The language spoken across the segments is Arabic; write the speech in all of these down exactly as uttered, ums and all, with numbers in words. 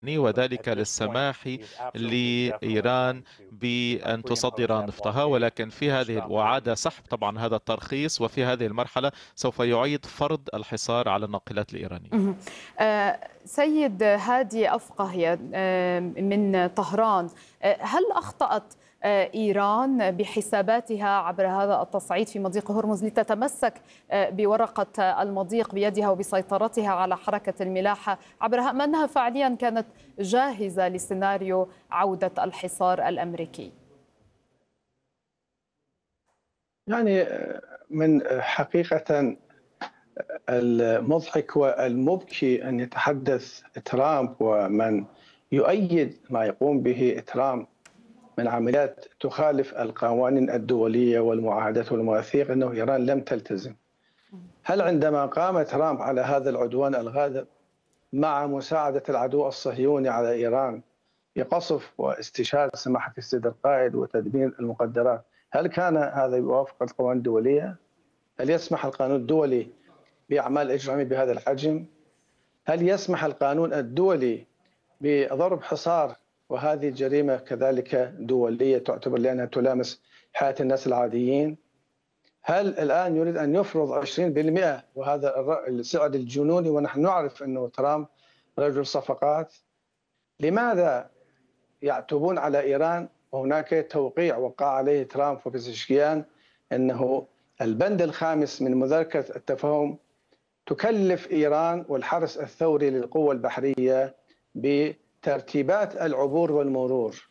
وذلك للسماح لإيران بأن تصدر نفطها، ولكن في هذه وعاد سحب طبعا هذا الترخيص، وفي هذه المرحلة سوف يعيد فرض الحصار على الناقلات الإيرانية. مهم. آه، سيد هادي أفقه آه، من طهران، آه، هل أخطأت آه، إيران بحساباتها عبر هذا التصعيد في مضيق هرمز لتتمسك آه، بورقة المضيق بيدها وبسيطرتها على حركة الملاحة عبرها، أم أنها فعليا كانت جاهزة لسيناريو عودة الحصار الأمريكي؟ يعني من حقيقة المضحك والمبكي أن يتحدث ترامب ومن يؤيد ما يقوم به ترامب من عمليات تخالف القوانين الدولية والمعاهدات والمواثيق أنه إيران لم تلتزم. هل عندما قام ترامب على هذا العدوان الغاضب مع مساعدة العدو الصهيوني على إيران بقصف واستشهاد سماحة السيد القائد وتدمير المقدرات، هل كان هذا يوافق القوانين الدولية؟ هل يسمح القانون الدولي بأعمال إجرامية بهذا الحجم؟ هل يسمح القانون الدولي بضرب حصار، وهذه جريمة كذلك دولية تعتبر لأنها تلامس حياة الناس العاديين؟ هل الآن يريد أن يفرض عشرين بالمئة وهذا السعر الجنوني، ونحن نعرف أنه ترامب رجل صفقات؟ لماذا يعتبون على إيران وهناك توقيع وقع عليه ترامب وبزشكيان أنه البند الخامس من مذكرة التفاهم تكلف إيران والحرس الثوري للقوة البحرية بترتيبات العبور والمرور؟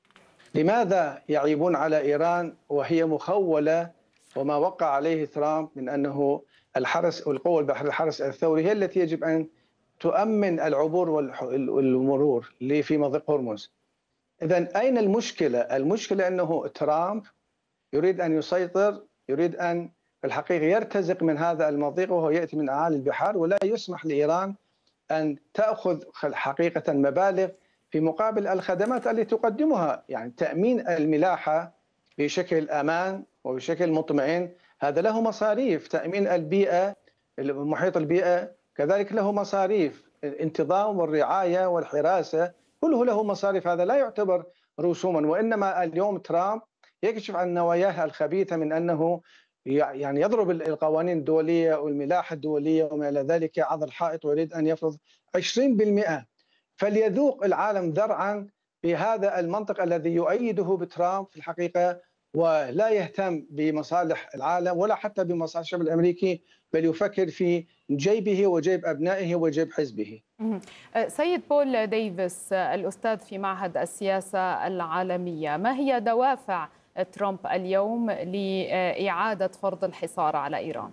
لماذا يعيبون على إيران وهي مخولة وما وقع عليه ترامب من أنه الحرس والقوة البحرية الحرس الثوري هي التي يجب أن تؤمن العبور والمرور في مضيق هرمز؟ إذن أين المشكلة؟ المشكلة أنه ترامب يريد أن يسيطر، يريد أن في الحقيقة يرتزق من هذا المضيق وهو يأتي من أعالي البحار، ولا يسمح لإيران أن تأخذ حقيقة مبالغ في مقابل الخدمات التي تقدمها، يعني تأمين الملاحة بشكل أمان وبشكل مطمئن هذا له مصاريف، تأمين البيئة محيط البيئة كذلك له مصاريف، الانتظام والرعاية والحراسة كله له مصاريف، هذا لا يعتبر رسوما. وإنما اليوم ترامب يكشف عن نواياه الخبيثة من أنه يعني يضرب القوانين الدولية والملاحة الدولية وما إلى ذلك عض الحائط، ويريد أن يفرض عشرين بالمئة. فليذوق العالم ذرعا بهذا المنطق الذي يؤيده بترامب في الحقيقة، ولا يهتم بمصالح العالم ولا حتى بمصالح الشعب الأمريكي، بل يفكر في جيبه وجيب أبنائه وجيب حزبه. سيد بول ديفيس، الأستاذ في معهد السياسة العالمية، ما هي دوافع ترامب اليوم لإعادة فرض الحصار على إيران؟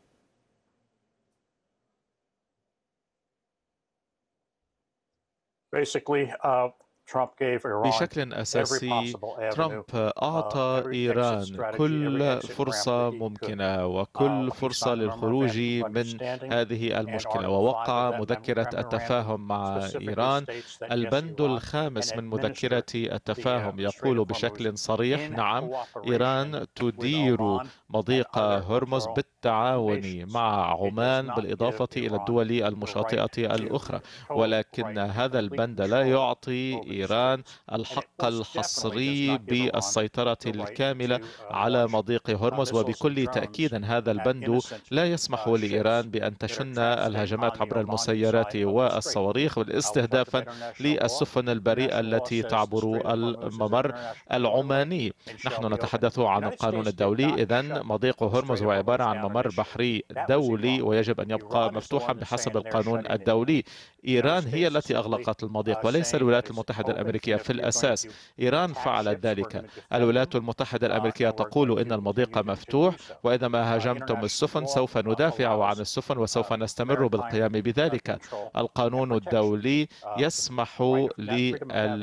Basically, uh... بشكل أساسي ترامب أعطى إيران كل فرصة ممكنة وكل فرصة للخروج من هذه المشكلة، ووقع مذكرة التفاهم مع إيران. البند الخامس من مذكرة التفاهم يقول بشكل صريح: نعم، إيران تدير مضيق هرمز بالتعاون مع عمان بالإضافة إلى الدول المشاطئة الأخرى، ولكن هذا البند لا يعطي إيران الحق الحصري بالسيطرة الكاملة على مضيق هرمز. وبكل تأكيد هذا البند لا يسمح لإيران بأن تشن الهجمات عبر المسيرات والصواريخ والاستهدافا للسفن البريئة التي تعبر الممر العماني. نحن نتحدث عن القانون الدولي، إذن مضيق هرمز هو عبارة عن ممر بحري دولي ويجب أن يبقى مفتوحا بحسب القانون الدولي. إيران هي التي أغلقت المضيق وليس الولايات المتحدة الأمريكية. في الأساس إيران فعلت ذلك. الولايات المتحدة الأمريكية تقول إن المضيق مفتوح، وإذا ما هاجمتم السفن سوف ندافع عن السفن وسوف نستمر بالقيام بذلك. القانون الدولي يسمح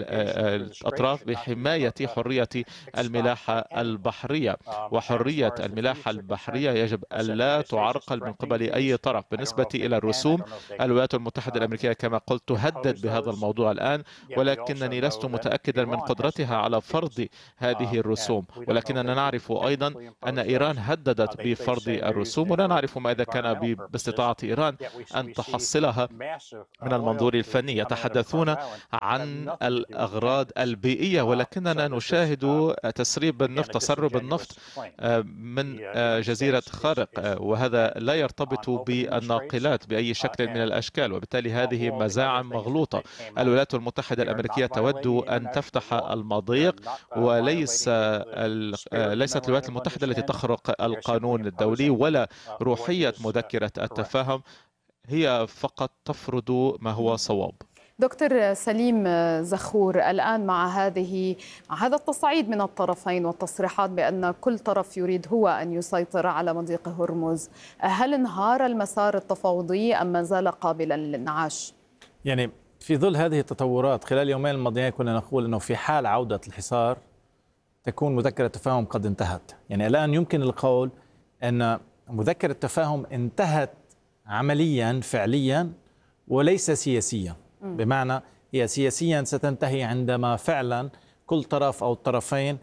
للأطراف بحماية حرية الملاحة البحرية، وحرية الملاحة البحرية يجب ألا تعرقل من قبل أي طرف. بالنسبة إلى الرسوم، الولايات المتحدة الأمريكية كما قلت تهدد بهذا الموضوع الآن، ولكنني لست متأكدا من قدرتها على فرض هذه الرسوم. ولكننا نعرف أيضا أن إيران هددت بفرض الرسوم، ولا نعرف ما إذا كان باستطاعة إيران أن تحصلها من المنظور الفني. يتحدثون عن الأغراض البيئية، ولكننا نشاهد تسريب النفط، تسرب النفط من جزيرة خارق، وهذا لا يرتبط بالناقلات بأي شكل من الأشكال، وبالتالي هذه مزاعم مغلوطة. الولايات المتحدة الأمريكية تود أن تفتح المضيق، وليس ليست الولايات المتحدة التي تخرق القانون الدولي ولا روحية مذكرة التفاهم، هي فقط تفرض ما هو صواب. دكتور سليم زخور، الآن مع هذه مع هذا التصعيد من الطرفين والتصريحات بأن كل طرف يريد هو أن يسيطر على مضيق هرمز، هل انهار المسار التفاوضي أم ما زال قابلا للانعاش؟ يعني في ظل هذه التطورات خلال اليومين الماضيين كنا نقول أنه في حال عودة الحصار تكون مذكرة التفاهم قد انتهت. يعني الآن يمكن القول أن مذكرة التفاهم انتهت عمليا فعليا وليس سياسيا، بمعنى هي سياسيا ستنتهي عندما فعلا كل طرف أو الطرفين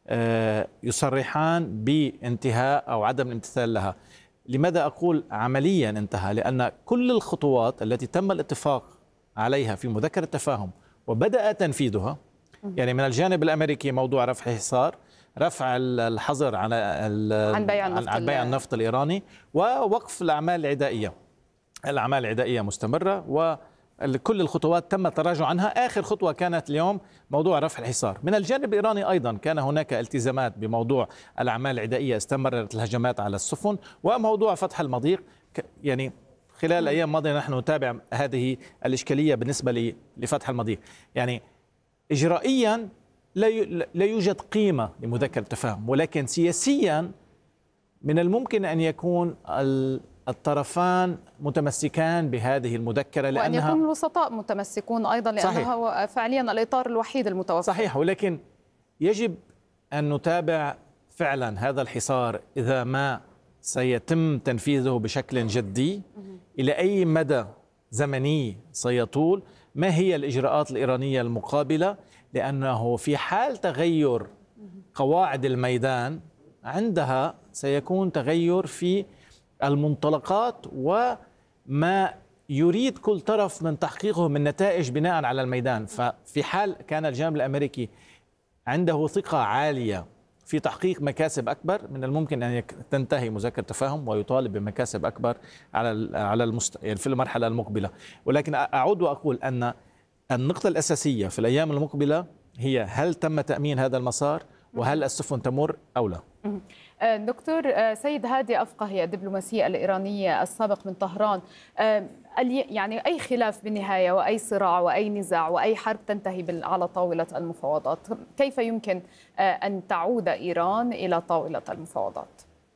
يصرحان بانتهاء أو عدم الامتثال لها. لماذا أقول عمليا انتهى؟ لأن كل الخطوات التي تم الاتفاق عليها في مذكرة التفاهم وبدأ تنفيذها، يعني من الجانب الأمريكي موضوع رفع الحصار، رفع الحظر على عن بيع النفط, عن بيع النفط الإيراني، ووقف الأعمال العدائية. الأعمال العدائية مستمرة وكل الخطوات تم التراجع عنها. آخر خطوة كانت اليوم موضوع رفع الحصار. من الجانب الإيراني أيضا كان هناك التزامات بموضوع الأعمال العدائية، استمرت الهجمات على السفن، وموضوع فتح المضيق. يعني خلال الأيام الماضية نحن نتابع هذه الإشكالية بالنسبة لفتح المضيق. يعني إجرائيا لا يوجد قيمة لمذكرة التفاهم، ولكن سياسيا من الممكن أن يكون الطرفان متمسكان بهذه المذكرة، لأنها وأن يكون الوسطاء متمسكون أيضا، لأنها فعليا الإطار الوحيد المتوفر. صحيح، ولكن يجب أن نتابع فعلا هذا الحصار إذا ما سيتم تنفيذه بشكل جدي إلى أي مدى زمني سيطول، ما هي الإجراءات الإيرانية المقابلة، لأنه في حال تغير قواعد الميدان عندها سيكون تغير في المنطلقات وما يريد كل طرف من تحقيقه من نتائج بناء على الميدان. ففي حال كان الجانب الأمريكي عنده ثقة عالية في تحقيق مكاسب أكبر، من الممكن أن تنتهي مذكرة التفاهم ويطالب بمكاسب أكبر على على المست... يعني في المرحلة المقبلة. ولكن أعود وأقول أن النقطة الأساسية في الأيام المقبلة هي هل تم تأمين هذا المسار، وهل السفن تمر أو لا. دكتور سيد هادي أفقهي، الدبلوماسي الإيراني السابق من طهران، يعني أي خلاف بالنهاية وأي صراع وأي نزاع وأي حرب تنتهي على طاولة المفاوضات، كيف يمكن أن تعود إيران إلى طاولة المفاوضات؟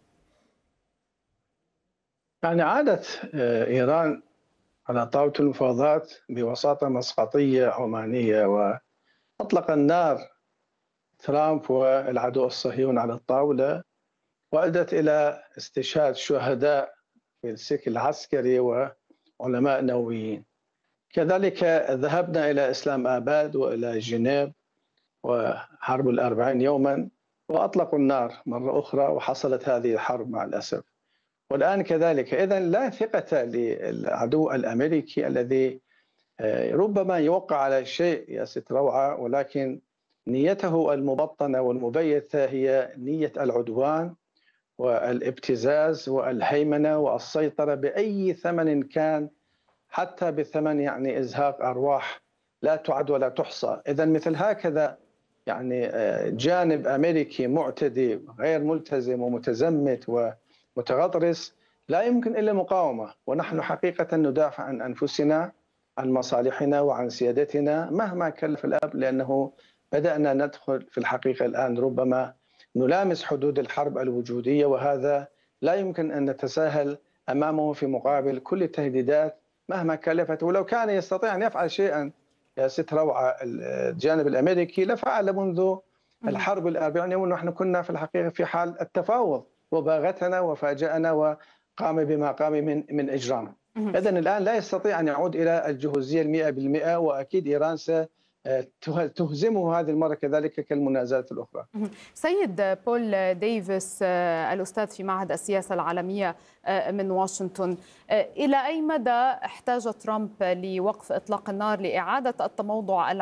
يعني عادت إيران على طاولة المفاوضات بوساطة مسقطية عمانية، وأطلق النار ترامب والعدو الصهيوني على الطاولة، وأدت إلى استشهاد شهداء في السلك العسكري وعلماء نوويين. كذلك ذهبنا إلى إسلام آباد وإلى جنيف وحرب الأربعين يوما، وأطلقوا النار مرة أخرى، وحصلت هذه الحرب مع الأسف. والآن كذلك. إذن لا ثقة للعدو الأمريكي الذي ربما يوقع على شيء يا ست روعة، ولكن نيته المبطنة والمبيتة هي نية العدوان والابتزاز والهيمنة والسيطرة بأي ثمن كان، حتى بثمن يعني إزهاق أرواح لا تعد ولا تحصى. إذن مثل هكذا يعني جانب أمريكي معتدي غير ملتزم ومتزمت ومتغطرس لا يمكن إلا مقاومة. ونحن حقيقة ندافع عن أنفسنا، عن مصالحنا وعن سيادتنا مهما كلف الأمر، لأنه بدأنا ندخل في الحقيقة الآن ربما نلامس حدود الحرب الوجودية، وهذا لا يمكن أن نتساهل أمامه في مقابل كل التهديدات مهما كلفت. ولو كان يستطيع أن يفعل شيئا يا ست روعة الجانب الأمريكي لفعل منذ الحرب الأربعين يوم، ونحن كنا في الحقيقة في حال التفاوض وباغتنا وفاجأنا وقام بما قام من من إجرام. إذا الآن لا يستطيع أن يعود إلى الجهوزية المئة بالمئة، وأكيد إيران ستهزمه هذه المرة كذلك كالمنازلات الأخرى. سيد بول ديفيس الأستاذ في معهد السياسة العالمية من واشنطن، إلى أي مدى احتاج ترامب لوقف إطلاق النار لإعادة التموضع